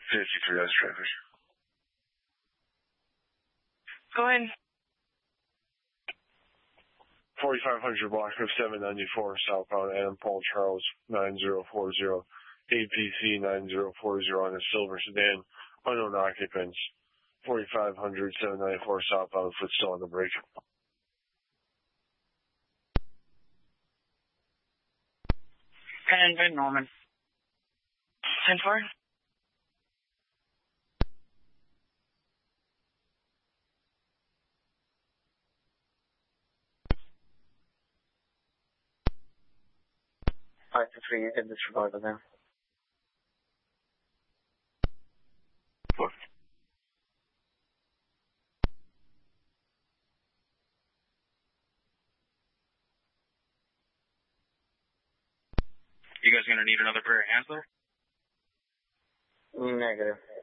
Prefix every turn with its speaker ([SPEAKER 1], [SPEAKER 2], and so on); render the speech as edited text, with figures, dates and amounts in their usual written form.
[SPEAKER 1] 53, that's traffic.
[SPEAKER 2] Go ahead.
[SPEAKER 1] 4500 block of 794 southbound, Adam Paul Charles 9040, APC 9040 on a silver sedan, unknown occupants, 4500 794 southbound, foot still on the brake.
[SPEAKER 2] 10 Bend Norman. 10-4.
[SPEAKER 3] Alright, 3, you can disregard it now.
[SPEAKER 4] You guys gonna need another pair of hands there?
[SPEAKER 3] Negative.